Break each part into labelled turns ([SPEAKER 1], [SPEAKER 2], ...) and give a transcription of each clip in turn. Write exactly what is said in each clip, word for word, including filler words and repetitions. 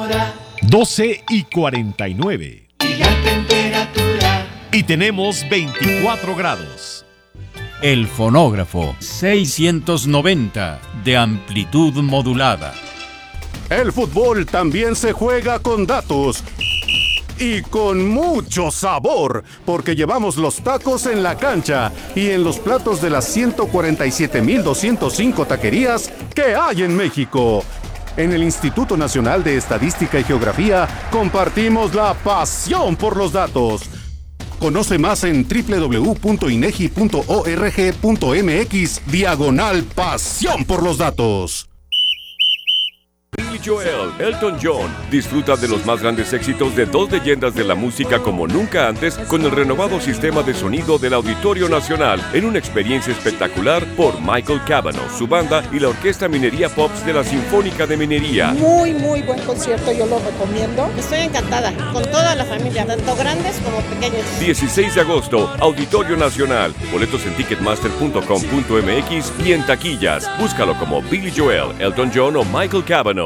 [SPEAKER 1] hora.
[SPEAKER 2] doce y cuarenta y nueve.
[SPEAKER 1] Y la temperatura.
[SPEAKER 2] Y tenemos veinticuatro grados.
[SPEAKER 3] El fonógrafo seiscientos noventa de amplitud modulada.
[SPEAKER 4] El fútbol también se juega con datos. Y con mucho sabor, porque llevamos los tacos en la cancha y en los platos de las ciento cuarenta y siete mil doscientos cinco taquerías que hay en México. En el Instituto Nacional de Estadística y Geografía compartimos la pasión por los datos. Conoce más en doble u doble u doble u punto inegi punto org punto mx diagonal pasión por los datos.
[SPEAKER 5] Billy Joel, Elton John, disfruta de los más grandes éxitos de dos leyendas de la música como nunca antes con el renovado sistema de sonido del Auditorio Nacional en una experiencia espectacular por Michael Cavanaugh, su banda y la Orquesta Minería Pops de la Sinfónica de Minería.
[SPEAKER 6] Muy, muy buen concierto, yo lo recomiendo. Estoy encantada, con toda la familia, tanto grandes como pequeños.
[SPEAKER 5] dieciséis de agosto, Auditorio Nacional. Boletos en ticketmaster punto com punto mx y en taquillas. Búscalo como Billy Joel, Elton John o Michael Cavanaugh.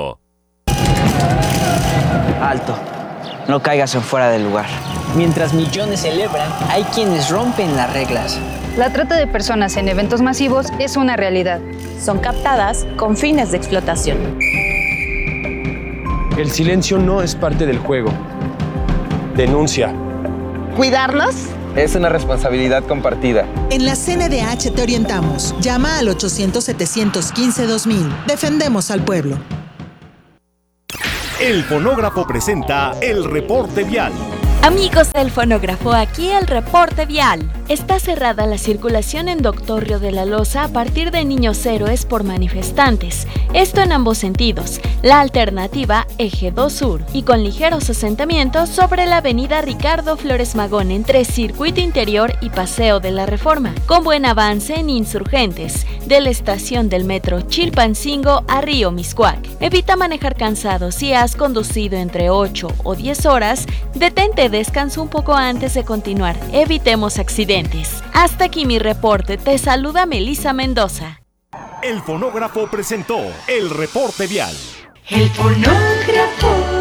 [SPEAKER 7] Alto, no caigas en fuera del lugar. Mientras millones celebran, hay quienes rompen las reglas.
[SPEAKER 8] La trata de personas en eventos masivos es una realidad.
[SPEAKER 9] Son captadas con fines de explotación.
[SPEAKER 10] El silencio no es parte del juego. Denuncia.
[SPEAKER 11] ¿Cuidarlos?
[SPEAKER 12] Es una responsabilidad compartida.
[SPEAKER 13] En la C N D H te orientamos. Llama al ochocientos, setecientos quince, dos mil. Defendemos al pueblo.
[SPEAKER 2] El fonógrafo presenta el reporte vial.
[SPEAKER 14] Amigos del fonógrafo, aquí el reporte vial. Está cerrada la circulación en Doctor Río de la Loza a partir de Niños Héroes por manifestantes. Esto en ambos sentidos. La alternativa Eje dos Sur y con ligeros asentamientos sobre la avenida Ricardo Flores Magón entre Circuito Interior y Paseo de la Reforma. Con buen avance en Insurgentes, de la estación del metro Chilpancingo a Río Miscuac. Evita manejar cansado si has conducido entre ocho o diez horas. Detente, descansa un poco antes de continuar. Evitemos accidentes. Hasta aquí mi reporte. Te saluda Melissa Mendoza.
[SPEAKER 2] El fonógrafo presentó el reporte vial.
[SPEAKER 1] El fonógrafo.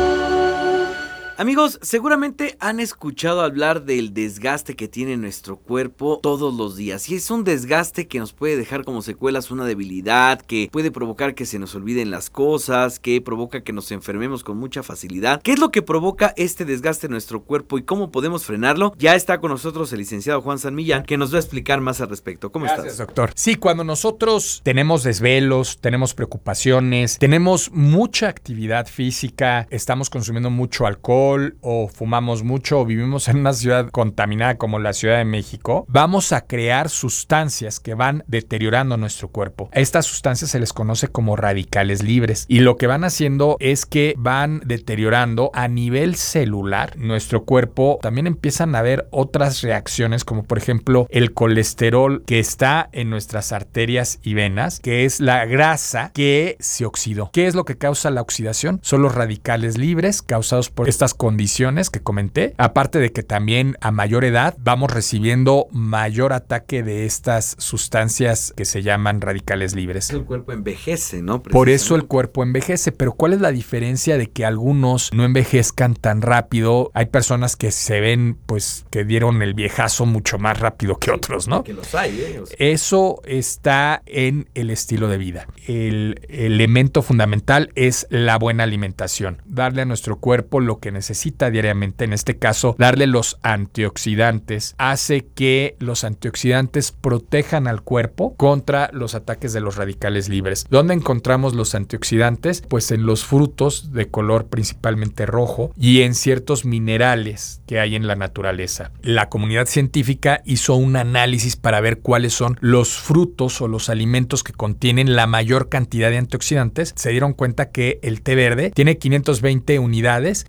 [SPEAKER 15] Amigos, seguramente han escuchado hablar del desgaste que tiene nuestro cuerpo todos los días. Y es un desgaste que nos puede dejar como secuelas una debilidad, que puede provocar que se nos olviden las cosas, que provoca que nos enfermemos con mucha facilidad. ¿Qué es lo que provoca este desgaste en nuestro cuerpo y cómo podemos frenarlo? Ya está con nosotros el licenciado Juan San Millán, que nos va a explicar más al respecto. ¿Cómo
[SPEAKER 16] Gracias,
[SPEAKER 15] estás?
[SPEAKER 16] Doctor. Sí, cuando nosotros tenemos desvelos, tenemos preocupaciones, tenemos mucha actividad física, estamos consumiendo mucho alcohol, o fumamos mucho o vivimos en una ciudad contaminada como la Ciudad de México, vamos a crear sustancias que van deteriorando nuestro cuerpo. A estas sustancias se les conoce como radicales libres y lo que van haciendo es que van deteriorando a nivel celular nuestro cuerpo. También empiezan a haber otras reacciones como por ejemplo el colesterol que está en nuestras arterias y venas, que es la grasa que se oxidó. ¿Qué es lo que causa la oxidación? Son los radicales libres causados por estas condiciones que comenté, aparte de que también a mayor edad vamos recibiendo mayor ataque de estas sustancias que se llaman radicales libres.
[SPEAKER 15] El cuerpo envejece, ¿no?
[SPEAKER 16] Por eso el cuerpo envejece, pero ¿cuál es la diferencia de que algunos no envejezcan tan rápido? Hay personas que se ven, pues, que dieron el viejazo mucho más rápido que otros, ¿no?
[SPEAKER 15] Que los hay, ¿eh? O sea,
[SPEAKER 16] eso está en el estilo de vida. El elemento fundamental es la buena alimentación, darle a nuestro cuerpo lo que necesita necesita diariamente, en este caso, darle los antioxidantes, hace que los antioxidantes protejan al cuerpo contra los ataques de los radicales libres. ¿Dónde encontramos los antioxidantes? Pues en los frutos de color principalmente rojo y en ciertos minerales que hay en la naturaleza. La comunidad científica hizo un análisis para ver cuáles son los frutos o los alimentos que contienen la mayor cantidad de antioxidantes. Se dieron cuenta que el té verde tiene quinientas veinte unidades, que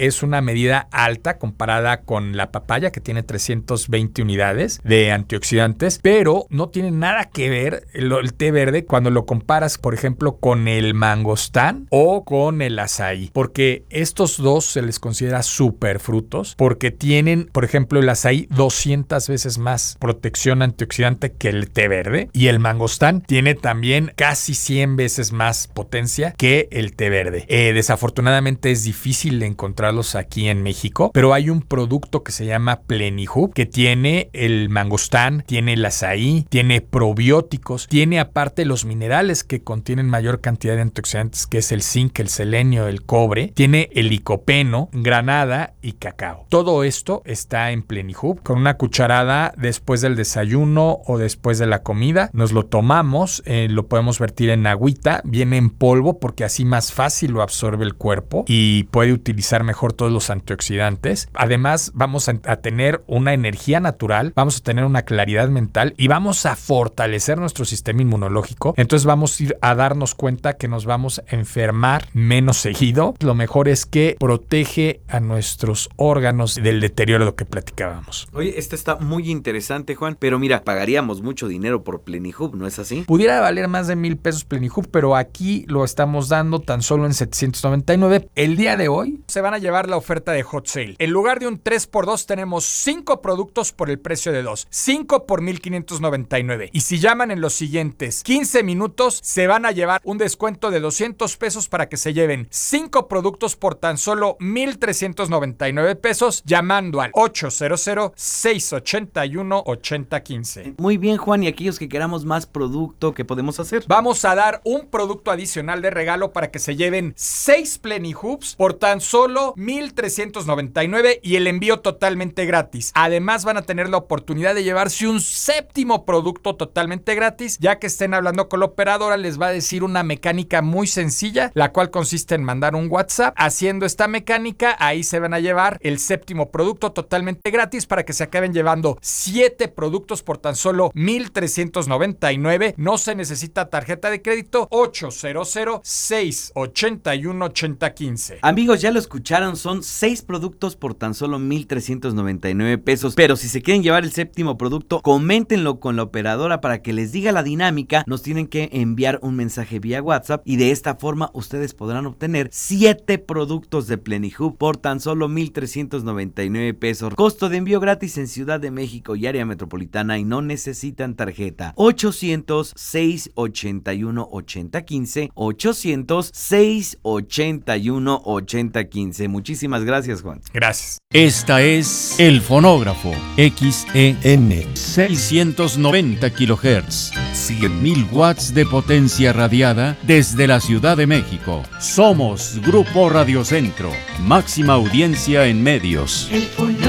[SPEAKER 16] es una medida alta comparada con la papaya, que tiene trescientas veinte unidades de antioxidantes, pero no tiene nada que ver el, el té verde cuando lo comparas, por ejemplo, con el mangostán o con el azaí, porque estos dos se les considera superfrutos porque tienen, por ejemplo, el azaí doscientas veces más protección antioxidante que el té verde, y el mangostán tiene también casi cien veces más potencia que el té verde. Eh, desafortunadamente es difícil encontrarlos aquí en México, pero hay un producto que se llama Plenihub que tiene el mangostán, tiene el azaí, tiene probióticos, tiene aparte los minerales que contienen mayor cantidad de antioxidantes, que es el zinc, el selenio, el cobre, tiene el licopeno, granada y cacao. Todo esto está en Plenihub. Con una cucharada después del desayuno o después de la comida nos lo tomamos, eh, lo podemos vertir en agüita, viene en polvo porque así más fácil lo absorbe el cuerpo y puede utilizar mejor todos los antioxidantes. Además vamos a, a tener una energía natural, vamos a tener una claridad mental y vamos a fortalecer nuestro sistema inmunológico. Entonces vamos a ir a darnos cuenta que nos vamos a enfermar menos seguido. Lo mejor es que protege a nuestros órganos del deterioro de lo que platicábamos.
[SPEAKER 15] Oye, este está muy interesante, Juan, pero mira, pagaríamos mucho dinero por Plenihub, ¿no es así?
[SPEAKER 16] Pudiera valer más de mil pesos Plenihub, pero aquí lo estamos dando tan solo en setecientos noventa y nueve. El día de hoy se van a llevar la oferta de Hot Sale. En lugar de un tres por dos tenemos cinco productos por el precio de dos. cinco por mil quinientos noventa y nueve. Y si llaman en los siguientes quince minutos, se van a llevar un descuento de doscientos pesos para que se lleven cinco productos por tan solo mil trescientos noventa y nueve pesos, llamando al ochocientos, seiscientos ochenta y uno, ochenta quince.
[SPEAKER 15] Muy bien, Juan, y aquellos que queramos más producto, ¿qué podemos hacer?
[SPEAKER 16] Vamos a dar un producto adicional de regalo para que se lleven seis Plenihubs por tan solo mil trescientos noventa y nueve y el envío totalmente gratis. Además van a tener la oportunidad de llevarse un séptimo producto totalmente gratis, ya que estén hablando con la operadora, les va a decir una mecánica muy sencilla, la cual consiste en mandar un WhatsApp. Haciendo esta mecánica, ahí se van a llevar el séptimo producto totalmente gratis para que se acaben llevando siete productos por tan solo mil trescientos noventa y nueve. No se necesita tarjeta de crédito. ochocientos, seiscientos ochenta y uno, ochenta quince.
[SPEAKER 15] Amigos, ya lo escucharon, son seis productos por tan solo mil trescientos noventa y nueve pesos, pero si se quieren llevar el séptimo producto, coméntenlo con la operadora para que les diga la dinámica. Nos tienen que enviar un mensaje vía WhatsApp y de esta forma ustedes podrán obtener siete productos de Plenihub por tan solo mil trescientos noventa y nueve pesos. Costo de envío gratis en Ciudad de México y área metropolitana y no necesitan tarjeta. ochocientos, seiscientos ochenta y uno, ochenta quince. ochocientos, seiscientos ochenta y uno, ochenta quince. Muchísimas gracias, Juan.
[SPEAKER 16] Gracias.
[SPEAKER 3] Esta es El Fonógrafo, X E N, seiscientos noventa kilohertz, cien mil watts de potencia radiada desde la Ciudad de México. Somos Grupo Radio Centro, máxima audiencia en medios.
[SPEAKER 1] El fonógrafo.